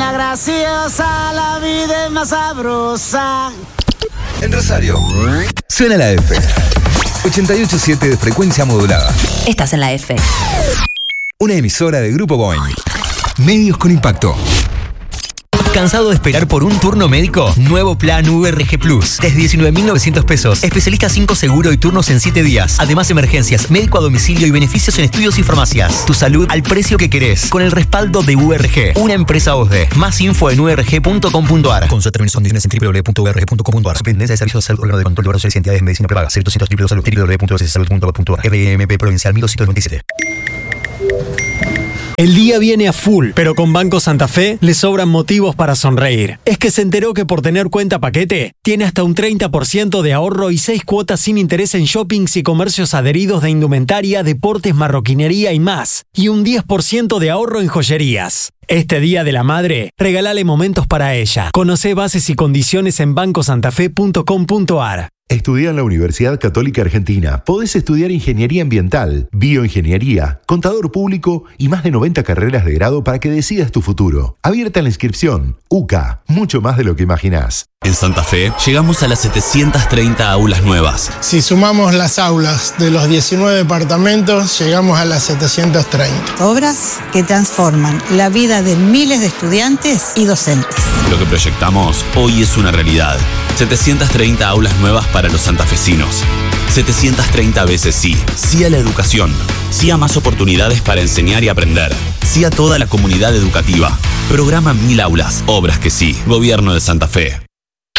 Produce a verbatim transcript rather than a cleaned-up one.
la graciosa, la vida es más sabrosa. En Rosario, suena la F. ochenta y ocho punto siete de frecuencia modulada. Estás en la F. Una emisora de Grupo Boing. Medios con impacto. ¿Cansado de esperar por un turno médico? Nuevo plan U R G Plus. Desde diecinueve mil novecientos pesos. Especialista cinco seguro y turnos en siete días. Además, emergencias, médico a domicilio y beneficios en estudios y farmacias. Tu salud al precio que querés. Con el respaldo de U R G. Una empresa O S D E. Más info en u r g punto com punto a r. Consulta términos y condiciones en w w w punto u r g punto com punto a r. Superintendencia de Servicios de Salud, órgano de control de operaciones y entidades de medicina prepaga. cero doscientos triple salud. w w w punto salud punto gov punto a r. R M P Provincial mil doscientos noventa y siete. El día viene a full, pero con Banco Santa Fe le sobran motivos para sonreír. Es que se enteró que por tener cuenta paquete, tiene hasta un treinta por ciento de ahorro y seis cuotas sin interés en shoppings y comercios adheridos de indumentaria, deportes, marroquinería y más. Y un diez por ciento de ahorro en joyerías. Este Día de la Madre, regálale momentos para ella. Conoce bases y condiciones en banco santa fe punto com punto a r. Estudia en la Universidad Católica Argentina. Podés estudiar Ingeniería Ambiental, Bioingeniería, Contador Público y más de noventa carreras de grado para que decidas tu futuro. Abierta la inscripción. U C A. Mucho más de lo que imaginás. En Santa Fe, llegamos a las setecientas treinta aulas nuevas. Si sumamos las aulas de los diecinueve departamentos, llegamos a las setecientas treinta. Obras que transforman la vida de miles de estudiantes y docentes. Lo que proyectamos hoy es una realidad. setecientas treinta aulas nuevas para los santafesinos. setecientas treinta veces sí. Sí a la educación. Sí a más oportunidades para enseñar y aprender. Sí a toda la comunidad educativa. Programa Mil Aulas. Obras que sí. Gobierno de Santa Fe.